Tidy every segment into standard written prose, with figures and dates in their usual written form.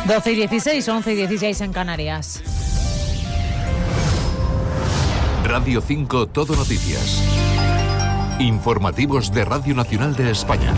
12:16, 11:16 en Canarias. Radio 5 Todo Noticias. Informativos de Radio Nacional de España.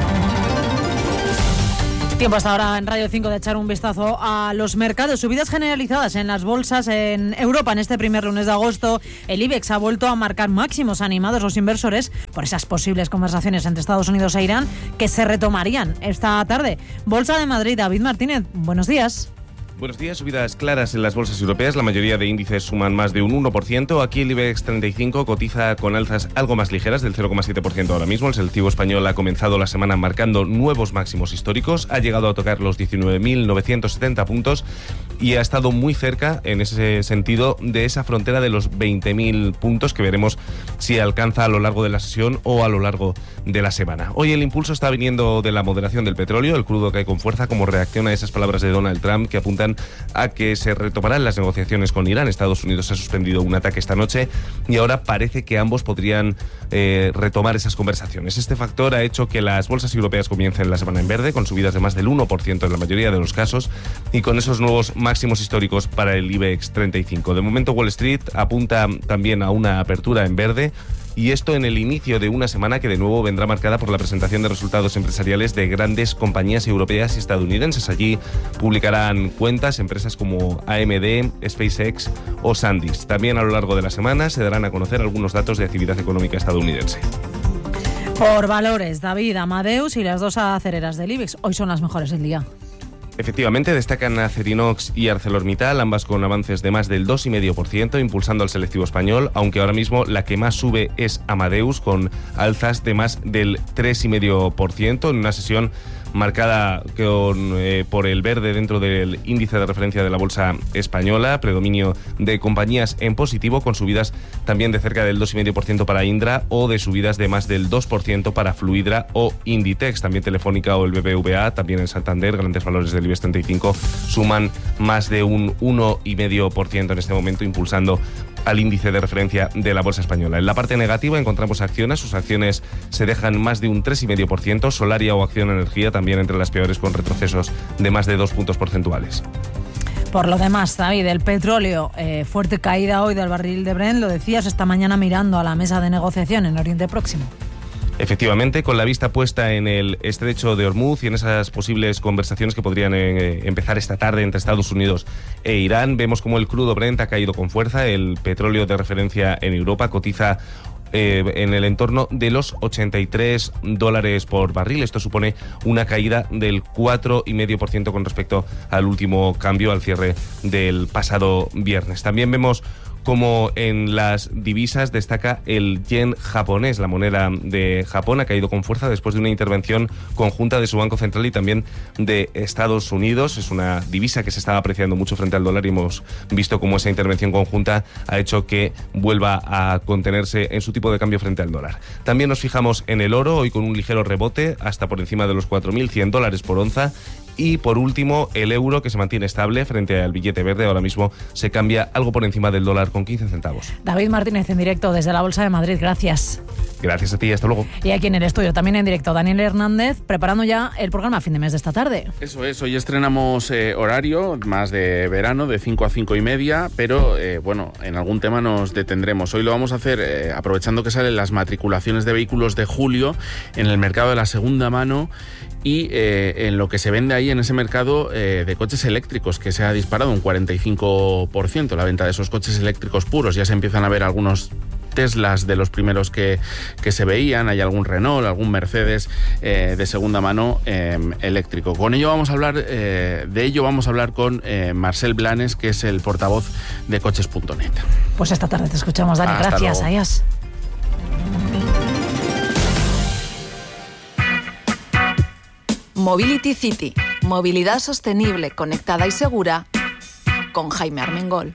Tiempo hasta ahora en Radio 5 de echar un vistazo a los mercados. Subidas generalizadas en las bolsas en Europa en este primer lunes de agosto. El IBEX ha vuelto a marcar máximos, animados los inversores por esas posibles conversaciones entre Estados Unidos e Irán que se retomarían esta tarde. Bolsa de Madrid, David Martínez, buenos días. Buenos días, subidas claras en las bolsas europeas. La mayoría de índices suman más de un 1%. Aquí el IBEX 35 cotiza con alzas algo más ligeras, del 0,7% ahora mismo. El selectivo español ha comenzado la semana marcando nuevos máximos históricos. Ha llegado a tocar los 19.970 puntos y ha estado muy cerca, en ese sentido, de esa frontera de los 20.000 puntos que veremos si alcanza a lo largo de la sesión o a lo largo de la semana. Hoy el impulso está viniendo de la moderación del petróleo. El crudo cae con fuerza como reacción a esas palabras de Donald Trump que apuntan a que se retomarán las negociaciones con Irán. Estados Unidos ha suspendido un ataque esta noche y ahora parece que ambos podrían retomar esas conversaciones. Este factor ha hecho que las bolsas europeas comiencen la semana en verde, con subidas de más del 1% en la mayoría de los casos y con esos nuevos máximos históricos para el IBEX 35. De momento Wall Street apunta también a una apertura en verde, y esto en el inicio de una semana que de nuevo vendrá marcada por la presentación de resultados empresariales de grandes compañías europeas y estadounidenses. Allí publicarán cuentas empresas como AMD, SpaceX o SanDisk. También a lo largo de la semana se darán a conocer algunos datos de actividad económica estadounidense. Por valores, David, Amadeus y las dos acereras del IBEX hoy son las mejores del día. Efectivamente, destacan Acerinox y ArcelorMittal, ambas con avances de más del 2,5%, impulsando al selectivo español, aunque ahora mismo la que más sube es Amadeus, con alzas de más del 3,5%, en una sesión marcada por el verde dentro del índice de referencia de la bolsa española, predominio de compañías en positivo, con subidas también de cerca del 2,5% para Indra o de subidas de más del 2% para Fluidra o Inditex. También Telefónica o el BBVA, también en Santander, grandes valores del IBEX 35, suman más de un 1,5% en este momento, impulsando al índice de referencia de la bolsa española. En la parte negativa encontramos Acciona. Sus acciones se dejan más de un 3,5%. Solaria o Acciona Energía también entre las peores, con retrocesos de más de 2 puntos porcentuales. Por lo demás, David, el petróleo, fuerte caída hoy del barril de Brent, lo decías esta mañana mirando a la mesa de negociación en Oriente Próximo. Efectivamente, con la vista puesta en el estrecho de Hormuz y en esas posibles conversaciones que podrían empezar esta tarde entre Estados Unidos e Irán, vemos como el crudo Brent ha caído con fuerza. El petróleo de referencia en Europa cotiza en el entorno de los $83 por barril. Esto supone una caída del 4,5% con respecto al último cambio, al cierre del pasado viernes. También vemos como en las divisas destaca el yen japonés. La moneda de Japón ha caído con fuerza después de una intervención conjunta de su Banco Central y también de Estados Unidos. Es una divisa que se estaba apreciando mucho frente al dólar y hemos visto cómo esa intervención conjunta ha hecho que vuelva a contenerse en su tipo de cambio frente al dólar. También nos fijamos en el oro, hoy con un ligero rebote hasta por encima de los $4.100 por onza. Y por último, el euro, que se mantiene estable frente al billete verde. Ahora mismo se cambia algo por encima del dólar con 15 centavos. David Martínez en directo desde la Bolsa de Madrid, gracias. Gracias a ti, hasta luego. Y aquí en el estudio también en directo Daniel Hernández, preparando ya el programa a fin de mes de esta tarde. Eso es, hoy estrenamos horario más de verano, de 5 a 5:30, pero bueno, en algún tema nos detendremos. Hoy lo vamos a hacer aprovechando que salen las matriculaciones de vehículos de julio en el mercado de la segunda mano y en lo que se vende ahí en ese mercado de coches eléctricos, que se ha disparado un 45% la venta de esos coches eléctricos puros. Ya se empiezan a ver algunos Teslas de los primeros que se veían, hay algún Renault, algún Mercedes de segunda mano eléctrico. De ello vamos a hablar con Marcel Blanes, que es el portavoz de coches.net. Pues esta tarde te escuchamos, Dani. Hasta gracias, luego. adiós. Mobility City, movilidad sostenible, conectada y segura, con Jaime Armengol.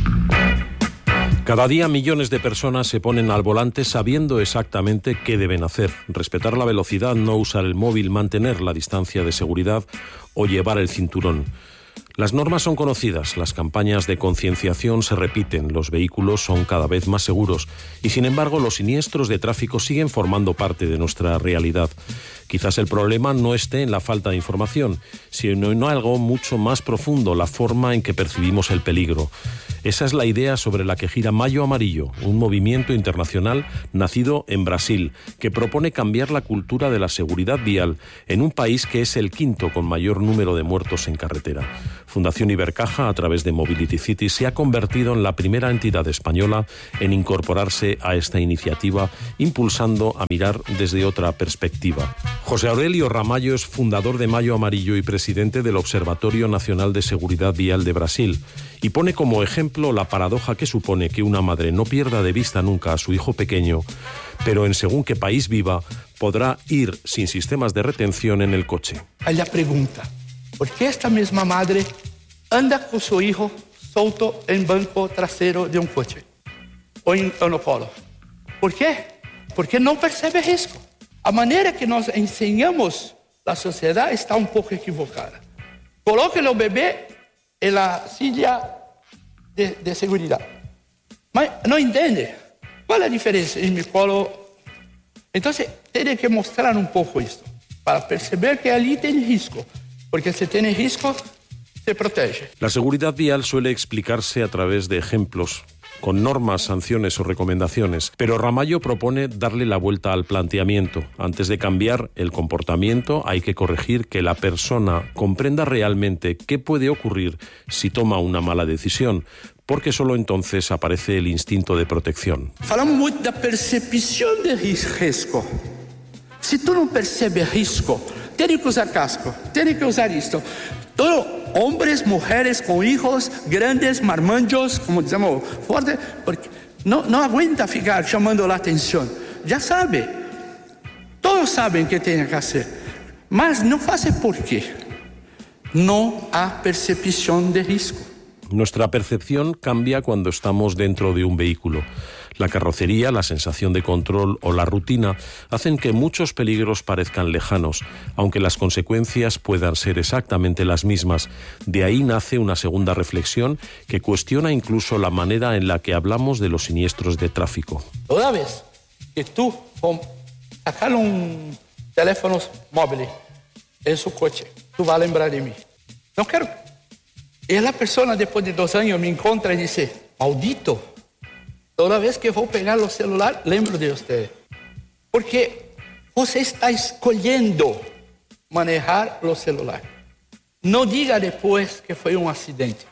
Cada día millones de personas se ponen al volante sabiendo exactamente qué deben hacer. Respetar la velocidad, no usar el móvil, mantener la distancia de seguridad o llevar el cinturón. Las normas son conocidas, las campañas de concienciación se repiten, los vehículos son cada vez más seguros y, sin embargo, los siniestros de tráfico siguen formando parte de nuestra realidad. Quizás el problema no esté en la falta de información, sino en algo mucho más profundo, la forma en que percibimos el peligro. Esa es la idea sobre la que gira Mayo Amarillo, un movimiento internacional nacido en Brasil, que propone cambiar la cultura de la seguridad vial en un país que es el quinto con mayor número de muertos en carretera. Fundación Ibercaja, a través de Mobility City, se ha convertido en la primera entidad española en incorporarse a esta iniciativa, impulsando a mirar desde otra perspectiva. José Aurelio Ramallo es fundador de Mayo Amarillo y presidente del Observatorio Nacional de Seguridad Vial de Brasil, y pone como ejemplo la paradoja que supone que una madre no pierda de vista nunca a su hijo pequeño, pero en según qué país viva, podrá ir sin sistemas de retención en el coche. Ella pregunta, ¿por qué esta misma madre anda con su hijo solto en banco trasero de un coche o en monopolo? ¿Por qué? Porque no percebe riesgo. A manera que nos enseñamos la sociedad está un poco equivocada. Coloque el bebé en la silla de seguridad. Mas no entiende. ¿Cuál es la diferencia en mi colo? Entonces, tiene que mostrar un poco esto para perceber que allí tiene riesgo. Porque si tiene riesgo, se protege. La seguridad vial suele explicarse a través de ejemplos, con normas, sanciones o recomendaciones, pero Ramallo propone darle la vuelta al planteamiento. Antes de cambiar el comportamiento, hay que corregir que la persona comprenda realmente qué puede ocurrir si toma una mala decisión, porque solo entonces aparece el instinto de protección. Falamos mucho de percepción de riesgo. Si tú no percebes riesgo, tienes que usar casco, tienes que usar esto. Todo, hombres, mujeres con hijos grandes, marmanjos, como decimos, fuerte, porque no aguenta ficar llamando la atención. Ya sabe, todos saben qué tienen que hacer, mas no hace por qué. No hay percepción de riesgo. Nuestra percepción cambia cuando estamos dentro de un vehículo. La carrocería, la sensación de control o la rutina hacen que muchos peligros parezcan lejanos, aunque las consecuencias puedan ser exactamente las mismas. De ahí nace una segunda reflexión que cuestiona incluso la manera en la que hablamos de los siniestros de tráfico. Toda vez que tú sacar un teléfono móvil en su coche, tú vas a lembrar de mí. No quiero. Y la persona después de 2 años me encuentra y dice, maldito, toda vez que vou pegar o celular, lembro de você. Porque você está escolhendo manejar o celular. Não diga depois que foi um acidente.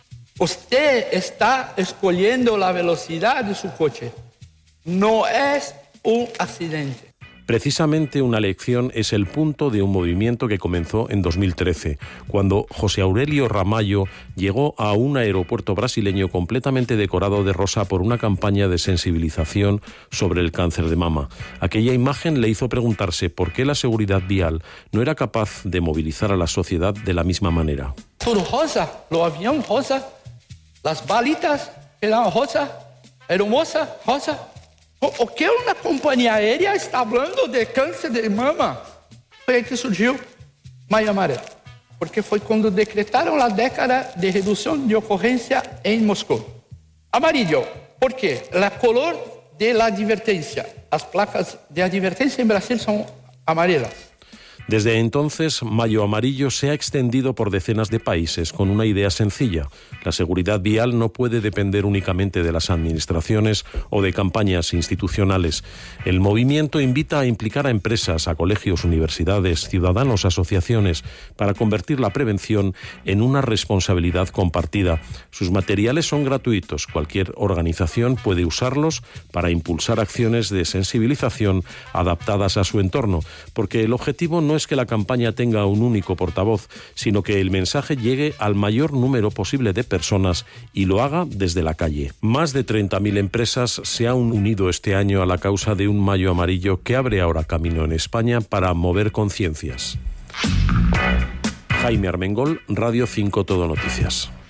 Você está escolhendo a velocidade de seu coche. Não é um acidente. Precisamente una lección es el punto de un movimiento que comenzó en 2013, cuando José Aurelio Ramallo llegó a un aeropuerto brasileño completamente decorado de rosa por una campaña de sensibilización sobre el cáncer de mama. Aquella imagen le hizo preguntarse por qué la seguridad vial no era capaz de movilizar a la sociedad de la misma manera. Todo rosa, el avión rosa, las balitas eran rosa, hermosa, rosa. O que uma companhia aérea está falando de câncer de mama? Foi aí que surgiu Maio Amarelo. Porque foi quando decretaram a década de redução de ocorrência em Moscou. Amarillo, por quê? A color de la advertência. As placas de advertência em Brasil são amarelas. Desde entonces, Mayo Amarillo se ha extendido por decenas de países con una idea sencilla. La seguridad vial no puede depender únicamente de las administraciones o de campañas institucionales. El movimiento invita a implicar a empresas, a colegios, universidades, ciudadanos, asociaciones, para convertir la prevención en una responsabilidad compartida. Sus materiales son gratuitos. Cualquier organización puede usarlos para impulsar acciones de sensibilización adaptadas a su entorno, porque el objetivo no es que la campaña tenga un único portavoz, sino que el mensaje llegue al mayor número posible de personas y lo haga desde la calle. Más de 30.000 empresas se han unido este año a la causa de un Mayo Amarillo que abre ahora camino en España para mover conciencias. Jaime Armengol, Radio 5 Todo Noticias.